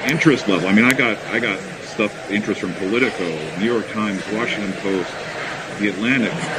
interest level. I mean, I got interest from Politico, New York Times, Washington Post, The Atlantic.